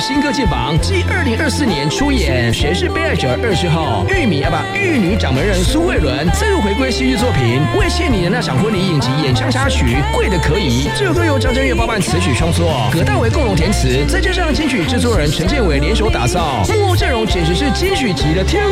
新歌进榜，继2024年出演《谁是被爱者》20号，玉女掌门人苏慧伦再度回归戏剧作品《为欠你的那场婚礼》影集演唱插曲《贵的可以》。这首歌由张震岳包办词曲创作，葛大为共同填词，再加上金曲制作人陈建伟联手打造，幕后阵容简直是金曲级的天